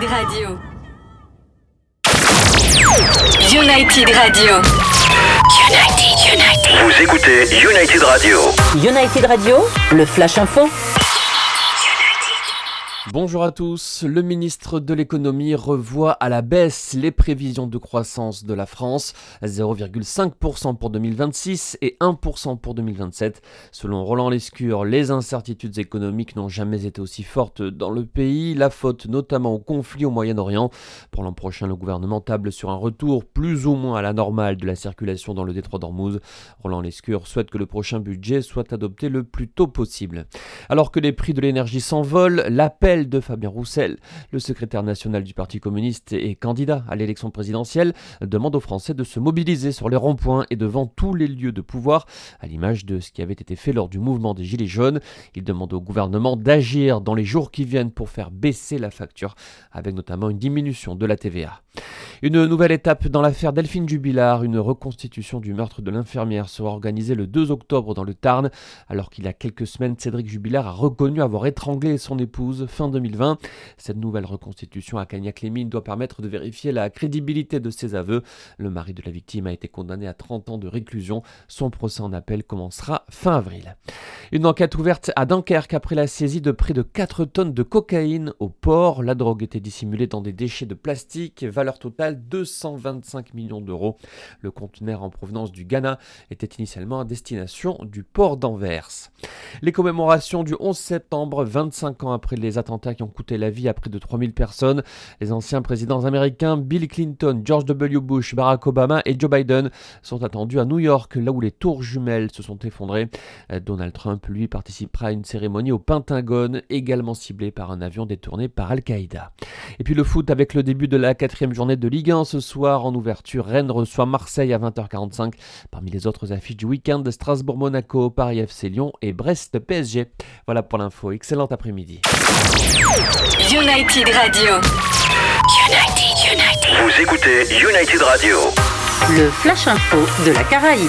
Radio. United Radio. United. Vous écoutez United Radio. United Radio, le Flash Info. Bonjour à tous, le ministre de l'économie revoit à la baisse les prévisions de croissance de la France, 0,5% pour 2026 et 1% pour 2027. Selon Roland Lescure, les incertitudes économiques n'ont jamais été aussi fortes dans le pays, la faute notamment au conflit au Moyen-Orient. Pour l'an prochain, le gouvernement table sur un retour plus ou moins à la normale de la circulation dans le détroit d'Ormuz. Roland Lescure souhaite que le prochain budget soit adopté le plus tôt possible. Alors que les prix de l'énergie s'envolent, l'appel de Fabien Roussel, le secrétaire national du Parti communiste et candidat à l'élection présidentielle, demande aux Français de se mobiliser sur les ronds-points et devant tous les lieux de pouvoir, à l'image de ce qui avait été fait lors du mouvement des Gilets jaunes. Il demande au gouvernement d'agir dans les jours qui viennent pour faire baisser la facture, avec notamment une diminution de la TVA. Une nouvelle étape dans l'affaire Delphine Jubilard, une reconstitution du meurtre de l'infirmière sera organisée le 2 octobre dans le Tarn, alors qu'il y a quelques semaines, Cédric Jubilard a reconnu avoir étranglé son épouse fin 2020. Cette nouvelle reconstitution à Cagnac-les-Mines doit permettre de vérifier la crédibilité de ses aveux. Le mari de la victime a été condamné à 30 ans de réclusion. Son procès en appel commencera fin avril. Une enquête ouverte à Dunkerque après la saisie de près de 4 tonnes de cocaïne au port. La drogue était dissimulée dans des déchets de plastique, valeur totale 225 millions d'euros. Le conteneur en provenance du Ghana était initialement à destination du port d'Anvers. Les commémorations du 11 septembre, 25 ans après les attentats qui ont coûté la vie à près de 3000 personnes. Les anciens présidents américains Bill Clinton, George W. Bush, Barack Obama et Joe Biden sont attendus à New York, là où les tours jumelles se sont effondrées. Donald Trump, lui, participera à une cérémonie au Pentagone, également ciblée par un avion détourné par Al-Qaïda. Et puis le foot avec le début de la 4e journée de Ligue 1 ce soir. En ouverture, Rennes reçoit Marseille à 20h45. Parmi les autres affiches du week-end, Strasbourg-Monaco, Paris FC Lyon et Brest-PSG. Voilà pour l'info. Excellent après-midi. United Radio. United. Vous écoutez United Radio. Le Flash Info de la Caraïbe.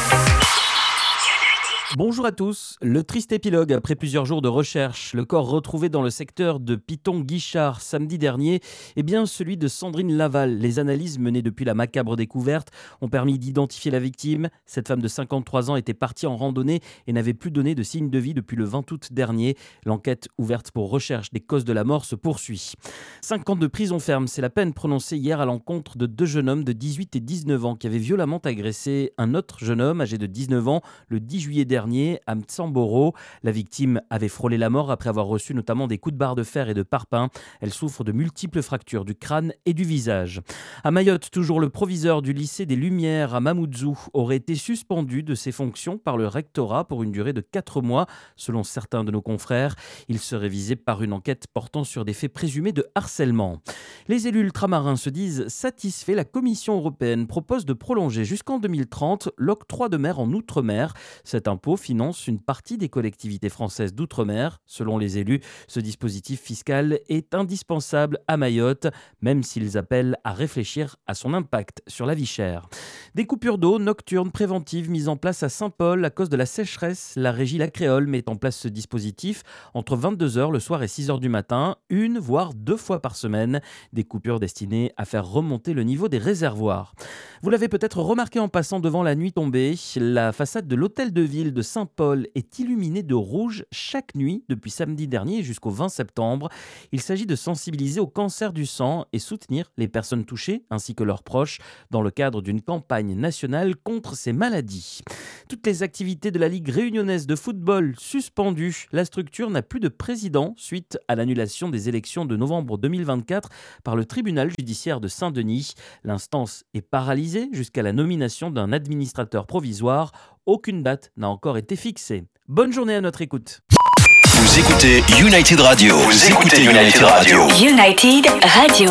Bonjour à tous. Le triste épilogue après plusieurs jours de recherche. Le corps retrouvé dans le secteur de Piton-Guichard samedi dernier est bien celui de Sandrine Laval. Les analyses menées depuis la macabre découverte ont permis d'identifier la victime. Cette femme de 53 ans était partie en randonnée et n'avait plus donné de signe de vie depuis le 20 août dernier. L'enquête ouverte pour recherche des causes de la mort se poursuit. 5 ans de prison ferme, c'est la peine prononcée hier à l'encontre de 2 jeunes hommes de 18 et 19 ans qui avaient violemment agressé un autre jeune homme âgé de 19 ans le 10 juillet dernier à Mtsamboro. La victime avait frôlé la mort après avoir reçu notamment des coups de barre de fer et de parpaing. Elle souffre de multiples fractures du crâne et du visage. À Mayotte, toujours le proviseur du lycée des Lumières à Mamoudzou aurait été suspendu de ses fonctions par le rectorat pour une durée de 4 mois, selon certains de nos confrères. Il serait visé par une enquête portant sur des faits présumés de harcèlement. Les élus ultramarins se disent satisfaits. La Commission européenne propose de prolonger jusqu'en 2030 l'octroi de mer en Outre-mer. Cet impôt finance une partie des collectivités françaises d'outre-mer. Selon les élus, ce dispositif fiscal est indispensable à Mayotte, même s'ils appellent à réfléchir à son impact sur la vie chère. Des coupures d'eau nocturnes préventives mises en place à Saint-Paul à cause de la sécheresse. La régie La Créole met en place ce dispositif entre 22h le soir et 6h du matin, 1 voire 2 fois par semaine. Des coupures destinées à faire remonter le niveau des réservoirs. Vous l'avez peut-être remarqué en passant devant la nuit tombée, la façade de l'hôtel de ville de Saint-Paul est illuminée de rouge chaque nuit depuis samedi dernier jusqu'au 20 septembre. Il s'agit de sensibiliser au cancer du sang et soutenir les personnes touchées ainsi que leurs proches dans le cadre d'une campagne nationale contre ces maladies. Toutes les activités de la Ligue réunionnaise de football suspendues. La structure n'a plus de président suite à l'annulation des élections de novembre 2024 par le tribunal judiciaire de Saint-Denis. L'instance est paralysée jusqu'à la nomination d'un administrateur provisoire. Aucune date n'a encore été fixée. Bonne journée à notre écoute. Vous écoutez United Radio. Vous écoutez United Radio. United Radio.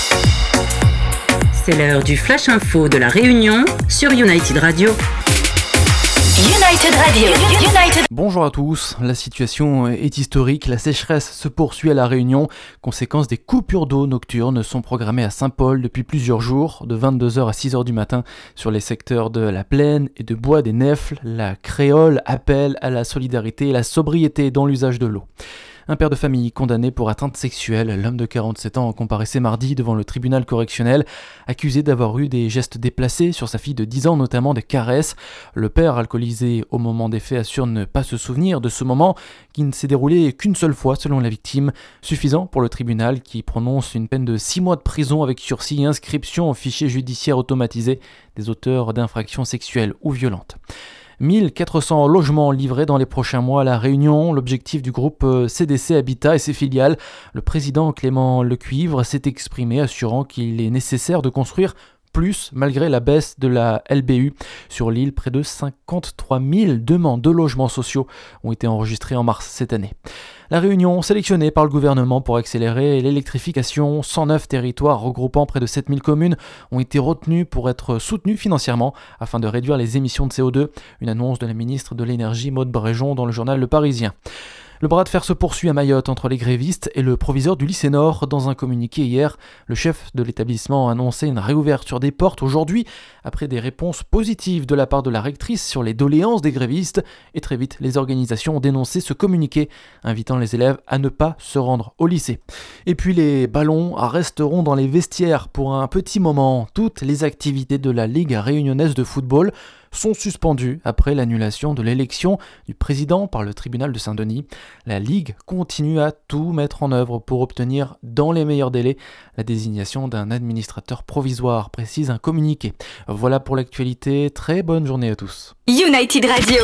C'est l'heure du Flash Info de la Réunion sur United Radio. United Radio. United. Bonjour à tous, la situation est historique, la sécheresse se poursuit à La Réunion. Conséquence, des coupures d'eau nocturnes sont programmées à Saint-Paul depuis plusieurs jours, de 22h à 6h du matin, sur les secteurs de la Plaine et de Bois des Nèfles. La Créole appelle à la solidarité et la sobriété dans l'usage de l'eau. Un père de famille condamné pour atteinte sexuelle. L'homme de 47 ans comparaissait mardi devant le tribunal correctionnel, accusé d'avoir eu des gestes déplacés sur sa fille de 10 ans, notamment des caresses. Le père, alcoolisé au moment des faits, assure ne pas se souvenir de ce moment qui ne s'est déroulé qu'une seule fois selon la victime. Suffisant pour le tribunal qui prononce une peine de 6 mois de prison avec sursis et inscription au fichier judiciaire automatisé des auteurs d'infractions sexuelles ou violentes. 1400 logements livrés dans les prochains mois à La Réunion, l'objectif du groupe CDC Habitat et ses filiales. Le président Clément Lecuivre s'est exprimé assurant qu'il est nécessaire de construire plus malgré la baisse de la LBU. Sur l'île, près de 53 000 demandes de logements sociaux ont été enregistrées en mars cette année. La Réunion, sélectionnée par le gouvernement pour accélérer l'électrification, 109 territoires regroupant près de 7000 communes ont été retenus pour être soutenus financièrement afin de réduire les émissions de CO2. Une annonce de la ministre de l'Énergie, Maud Bréjon, dans le journal Le Parisien. Le bras de fer se poursuit à Mayotte entre les grévistes et le proviseur du lycée Nord. Dans un communiqué hier, le chef de l'établissement a annoncé une réouverture des portes aujourd'hui après des réponses positives de la part de la rectrice sur les doléances des grévistes. Et très vite, les organisations ont dénoncé ce communiqué, invitant les élèves à ne pas se rendre au lycée. Et puis les ballons resteront dans les vestiaires pour un petit moment. Toutes les activités de la Ligue réunionnaise de football sont suspendues après l'annulation de l'élection du président par le tribunal de Saint-Denis. La Ligue continue à tout mettre en œuvre pour obtenir, dans les meilleurs délais, la désignation d'un administrateur provisoire, précise un communiqué. Voilà pour l'actualité, très bonne journée à tous. United Radio.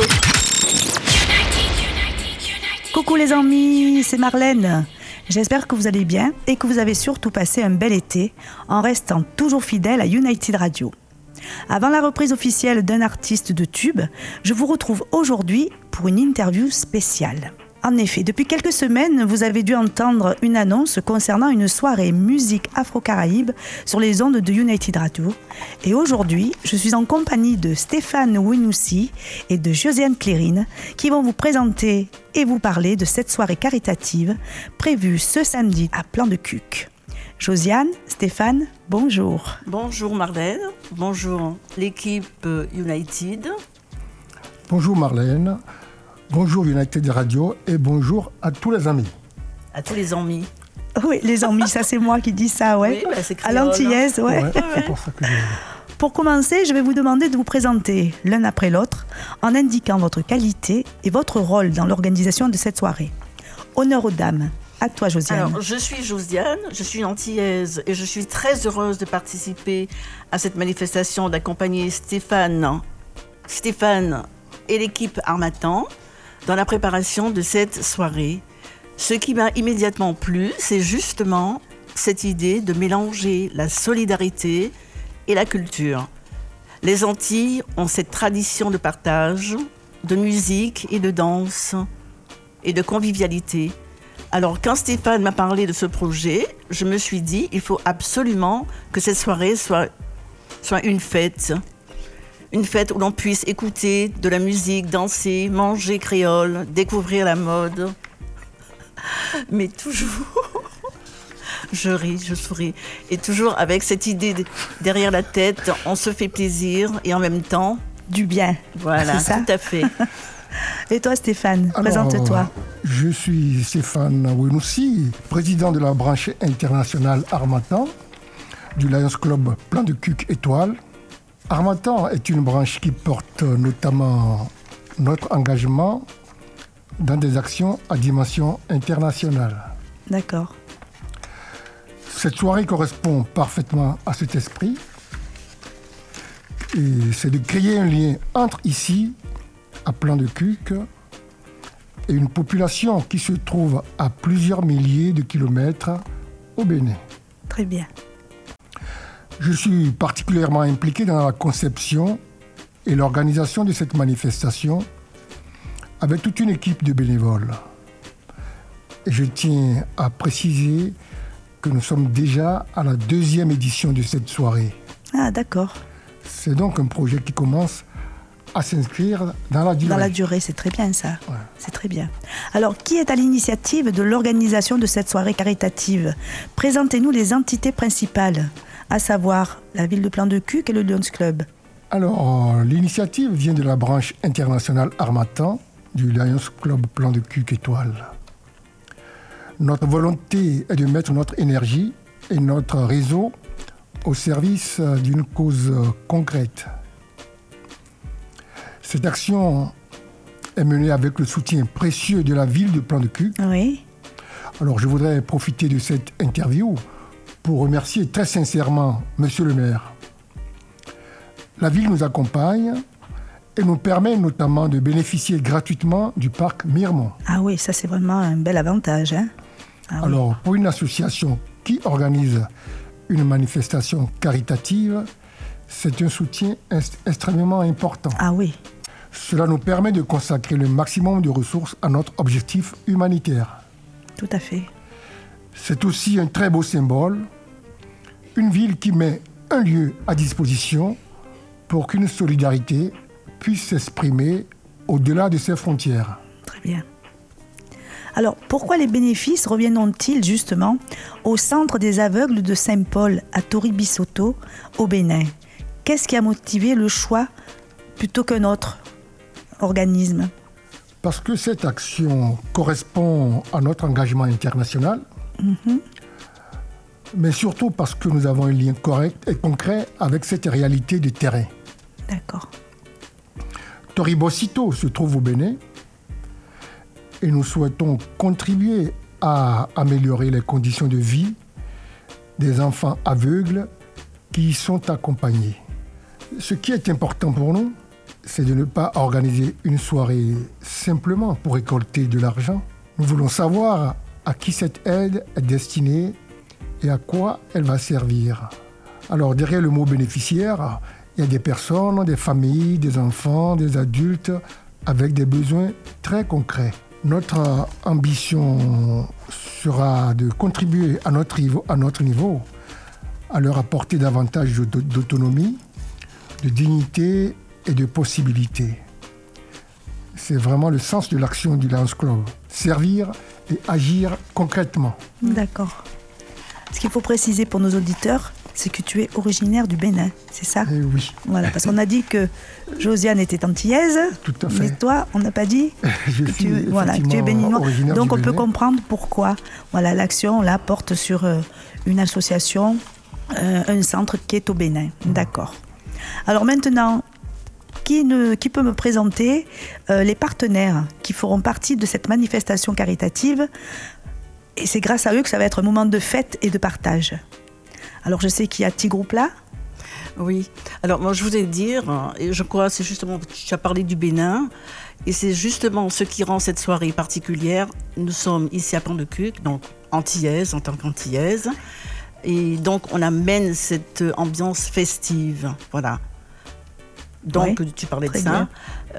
Coucou les amis, c'est Marlène. J'espère que vous allez bien et que vous avez surtout passé un bel été en restant toujours fidèle à United Radio. Avant la reprise officielle d'un artiste de tube, je vous retrouve aujourd'hui pour une interview spéciale. En effet, depuis quelques semaines, vous avez dû entendre une annonce concernant une soirée musique afro-caraïbe sur les ondes de United Radio. Et aujourd'hui, je suis en compagnie de Stéphane Ouinoussi et de Josiane Clérine qui vont vous présenter et vous parler de cette soirée caritative prévue ce samedi à Plan de Cuc. Josiane, Stéphane, bonjour. Bonjour Marlène, bonjour l'équipe United. Bonjour Marlène, bonjour United Radio et bonjour à tous les amis. À tous les amis. Oui, les amis, ça c'est moi qui dis ça, ouais. Oui, c'est créole. À l'antillaise, ouais. C'est pour ça que Pour commencer, je vais vous demander de vous présenter l'un après l'autre en indiquant votre qualité et votre rôle dans l'organisation de cette soirée. Honneur aux dames. À toi, Josiane. Alors, je suis Josiane, je suis antillaise et je suis très heureuse de participer à cette manifestation, d'accompagner Stéphane et l'équipe Harmattan dans la préparation de cette soirée. Ce qui m'a immédiatement plu, c'est justement cette idée de mélanger la solidarité et la culture. Les Antilles ont cette tradition de partage, de musique et de danse et de convivialité. Alors, quand Stéphane m'a parlé de ce projet, je me suis dit, il faut absolument que cette soirée soit une fête. Une fête où l'on puisse écouter de la musique, danser, manger créole, découvrir la mode. Mais toujours, je ris, je souris. Et toujours avec cette idée derrière la tête, on se fait plaisir et en même temps... Du bien. Voilà, c'est ça? Tout à fait. Et toi, Stéphane, présente-toi. Je suis Stéphane Ouinoussi, président de la branche internationale Harmattan du Lions Club Plan de Cuc Étoile. Harmattan est une branche qui porte notamment notre engagement dans des actions à dimension internationale. D'accord. Cette soirée correspond parfaitement à cet esprit. Et c'est de créer un lien entre ici, à Plan de Cuc, et une population qui se trouve à plusieurs milliers de kilomètres au Bénin. Très bien. Je suis particulièrement impliqué dans la conception et l'organisation de cette manifestation avec toute une équipe de bénévoles. Et je tiens à préciser que nous sommes déjà à la 2e édition de cette soirée. Ah, d'accord. C'est donc un projet qui commence à s'inscrire dans la durée. Dans la durée, c'est très bien ça. Ouais. C'est très bien. Alors, qui est à l'initiative de l'organisation de cette soirée caritative? Présentez-nous les entités principales, à savoir la ville de Plan de Cuc et le Lions Club. Alors, l'initiative vient de la branche internationale Harmattan du Lions Club Plan de Cuc Étoile. Notre volonté est de mettre notre énergie et notre réseau au service d'une cause concrète. Cette action est menée avec le soutien précieux de la ville de Plan de Cuques. Oui. Alors, je voudrais profiter de cette interview pour remercier très sincèrement Monsieur le maire. La ville nous accompagne et nous permet notamment de bénéficier gratuitement du parc Miremont. Ah oui, ça c'est vraiment un bel avantage. Hein. Ah oui. Alors, pour une association qui organise une manifestation caritative, c'est un soutien extrêmement important. Ah oui. Cela nous permet de consacrer le maximum de ressources à notre objectif humanitaire. Tout à fait. C'est aussi un très beau symbole, une ville qui met un lieu à disposition pour qu'une solidarité puisse s'exprimer au-delà de ses frontières. Très bien. Alors, pourquoi les bénéfices reviendront-ils justement au Centre des aveugles de Saint-Paul à Tori-Bissotto, au Bénin? Qu'est-ce qui a motivé le choix plutôt qu'un autre organisme? Parce que cette action correspond à notre engagement international, mais surtout parce que nous avons un lien correct et concret avec cette réalité de terrain. D'accord. Tori-Bissotto se trouve au Bénin et nous souhaitons contribuer à améliorer les conditions de vie des enfants aveugles qui y sont accompagnés. Ce qui est important pour nous, c'est de ne pas organiser une soirée simplement pour récolter de l'argent. Nous voulons savoir à qui cette aide est destinée et à quoi elle va servir. Alors derrière le mot bénéficiaire, il y a des personnes, des familles, des enfants, des adultes avec des besoins très concrets. Notre ambition sera de contribuer à notre niveau à leur apporter davantage d'autonomie, de dignité et de possibilités. C'est vraiment le sens de l'action du Lions Club. Servir et agir concrètement. D'accord. Ce qu'il faut préciser pour nos auditeurs, c'est que tu es originaire du Bénin, c'est ça? Oui. Voilà, parce qu'on a dit que Josiane était antillaise, Tout à fait. mais toi, on n'a pas dit que tu es béninois. Donc on peut comprendre pourquoi. Voilà, l'action là porte sur une association, un centre qui est au Bénin. D'accord. Alors maintenant, qui peut me présenter les partenaires qui feront partie de cette manifestation caritative? Et c'est grâce à eux que ça va être un moment de fête et de partage. Alors je sais qu'il y a Petit Groupe là. Oui. Alors moi je voulais dire, et je crois c'est justement, tu as parlé du Bénin, et c'est justement ce qui rend cette soirée particulière. Nous sommes ici à Plan de Cuques, donc antillaise en tant qu'antillaise, et donc on amène cette ambiance festive. Voilà. Donc tu parlais de ça.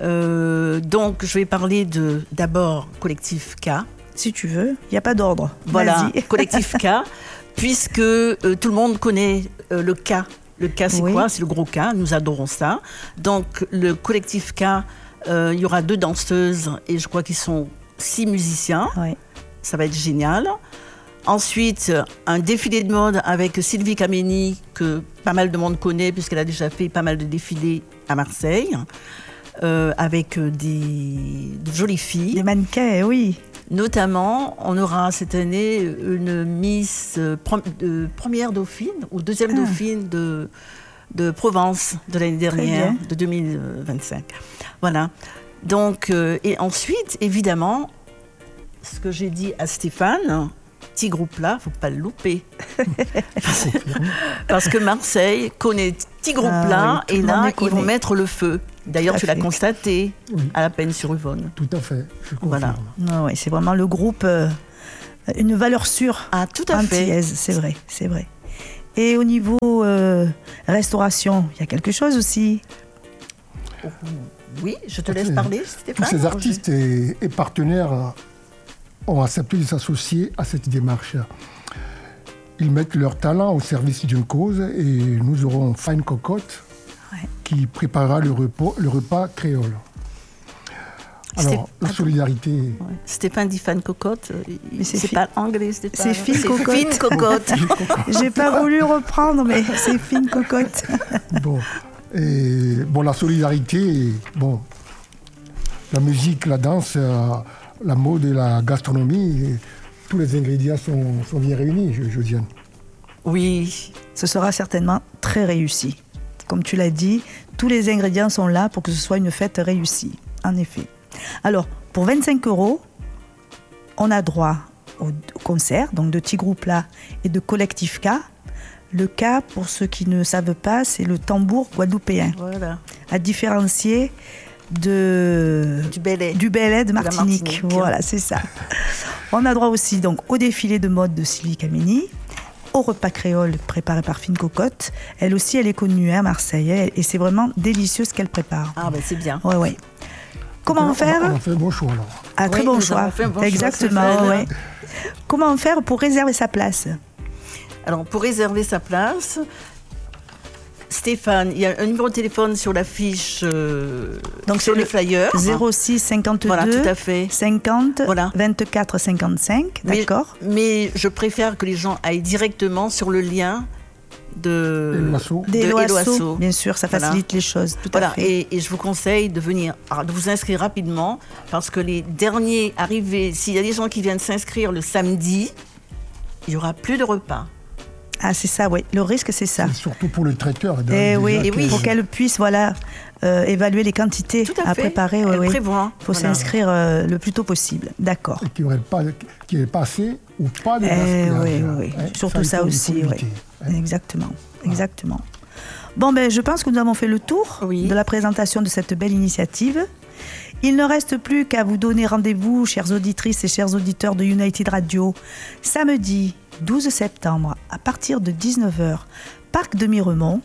Donc je vais parler d'abord Collectif K. Si tu veux, il n'y a pas d'ordre. Voilà, Vas-y. Collectif K, puisque tout le monde connaît le K. Le K, c'est quoi? C'est le gros K, nous adorons ça. Donc, le Collectif K, il y aura 2 danseuses et je crois qu'ils sont 6 musiciens. Oui. Ça va être génial. Ensuite, un défilé de mode avec Sylvie Kameni, que pas mal de monde connaît, puisqu'elle a déjà fait pas mal de défilés à Marseille, avec de jolies filles. Des mannequins, oui. Notamment, on aura cette année une Miss première dauphine ou deuxième dauphine de Provence de l'année dernière, de 2025. Voilà. Donc, et ensuite, évidemment, ce que j'ai dit à Stéphane, Petit Groupe là, il ne faut pas le louper. Parce que Marseille connaît Petit Groupe là, et là, ils vont mettre le feu. D'ailleurs, tu l'as constaté à la Peine-sur-Yvonne. Tout à fait, je confirme. Voilà. Ah ouais, c'est vraiment le groupe, une valeur sûre. Ah, tout à fait. C'est vrai, c'est vrai. Et au niveau restauration, il y a quelque chose aussi. Oui, je te laisse parler, Stéphane. Tous ces artistes et partenaires ont accepté de s'associer à cette démarche. Ils mettent leur talent au service d'une cause et nous aurons Fine Cocotte qui préparera le repas créole. Alors, la solidarité... Stéphane dit Fine Cocotte, c'est pas anglais, Stéphane. C'est Fine Cocotte. Fine Cocotte. J'ai pas voulu reprendre, mais c'est Fine Cocotte. Bon, la solidarité, bon, la musique, la danse, la mode et la gastronomie tous les ingrédients sont bien réunis, Josiane. Oui, ce sera certainement très réussi. Comme tu l'as dit, tous les ingrédients sont là pour que ce soit une fête réussie, en effet. Alors, pour 25 €, on a droit au concert, donc de Tigroupla et de Collectif K. Le K, pour ceux qui ne savent pas, c'est le tambour guadeloupéen. Voilà. À différencier du Belay de Martinique. Voilà, c'est ça. On a droit aussi donc au défilé de mode de Sylvie Kameni, au repas créole préparé par Fine Cocotte. Elle aussi, elle est connue à Marseille et c'est vraiment délicieux ce qu'elle prépare. Ah ben c'est bien. Ouais. Comment faire? On a fait un bon choix alors. Ah, très bon choix. Exactement, ouais. Comment faire pour réserver sa place? Alors, pour réserver sa place, Stéphane, il y a un numéro de téléphone sur l'affiche, donc sur le flyer. 06 52 voilà, tout à fait. 50 voilà. 24 55, d'accord. Mais je préfère que les gens aillent directement sur le lien d'Eloasso. Bien sûr, ça facilite les choses. Tout à fait. Et je vous conseille de vous inscrire rapidement parce que les derniers arrivés, s'il y a des gens qui viennent s'inscrire le samedi, il n'y aura plus de repas. Ah, c'est ça, oui. Le risque, c'est ça. Et surtout pour le traiteur. Pour qu'elle puisse évaluer les quantités à préparer. Il faut s'inscrire le plus tôt possible. D'accord. Et qu'il n'y ait pas assez ou pas de gaspillage. Oui. Surtout ça aussi. Exactement. Bon, je pense que nous avons fait le tour de la présentation de cette belle initiative. Il ne reste plus qu'à vous donner rendez-vous, chères auditrices et chers auditeurs de United Radio, samedi 12 septembre à partir de 19h, Parc de Miremont,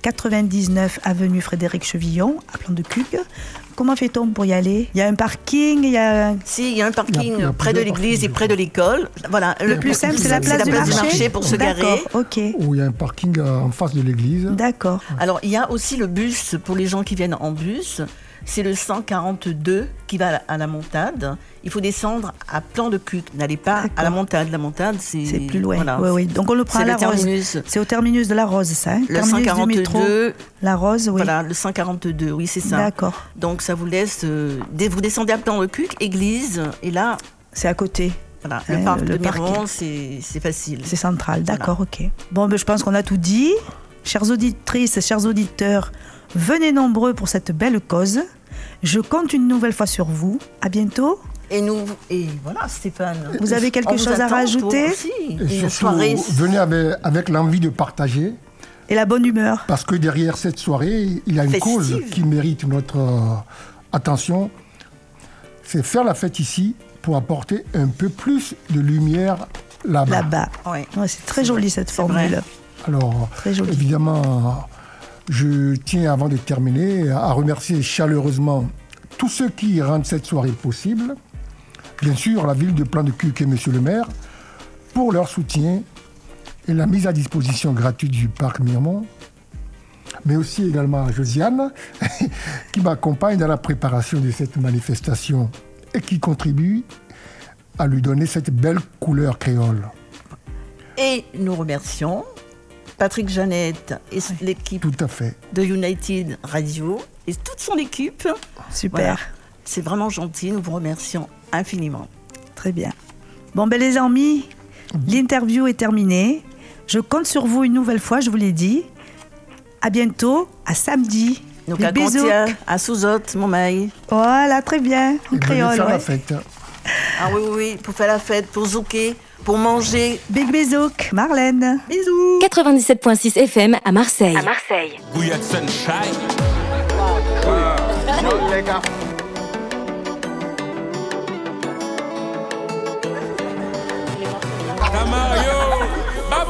99 avenue Frédéric Chevillon, à Plan de Cuques. Comment fait-on pour y aller? Il y a un parking, il y a un parking près de l'église et près de l'école. Voilà, le plus simple, c'est la place du marché pour se garer. Ok. Où il y a un parking en face de l'église. D'accord. Alors, il y a aussi le bus pour les gens qui viennent en bus. C'est le 142 qui va à la Montade. Il faut descendre à Plan de Cuques. N'allez pas à la Montade. La Montade, c'est plus loin. Voilà. Oui. Donc on le prend à la Rose. C'est au terminus de la Rose, ça. Le 142. Du métro, la Rose, oui. Voilà, le 142, oui, c'est ça. D'accord. Donc ça vous laisse. Vous descendez à Plan de Cuques, église, et là. C'est à côté. Voilà, le parc de Miremont, c'est facile. C'est central, d'accord, ok. Bon, je pense qu'on a tout dit. Chères auditrices, chers auditeurs, venez nombreux pour cette belle cause. Je compte une nouvelle fois sur vous. À bientôt. Et voilà, Stéphane. Vous avez quelque chose à rajouter? Et surtout, venez avec l'envie de partager. Et la bonne humeur. Parce que derrière cette soirée, il y a une cause qui mérite notre attention. C'est faire la fête ici pour apporter un peu plus de lumière là-bas. Ouais, c'est très joli cette formule. Alors, évidemment, je tiens, avant de terminer, à remercier chaleureusement tous ceux qui rendent cette soirée possible. Bien sûr, la ville de Plan de Cuques et Monsieur le maire, pour leur soutien et la mise à disposition gratuite du parc Miremont. Mais aussi également à Josiane, qui m'accompagne dans la préparation de cette manifestation et qui contribue à lui donner cette belle couleur créole. Et nous remercions Patrick Jeannette et l'équipe de United Radio et toute son équipe. Super. Voilà. C'est vraiment gentil, nous vous remercions infiniment. Très bien. Bon, les amis, l'interview est terminée. Je compte sur vous une nouvelle fois, je vous l'ai dit. À bientôt, à samedi. Donc à Contia, à Souzot, Montmail. Voilà, très bien. En créole. Pour faire la fête. Ah oui, pour faire la fête, pour zouker, pour manger. Big bisouk, Marlène. Bisous. 97.6 FM à Marseille. We at Sunshine.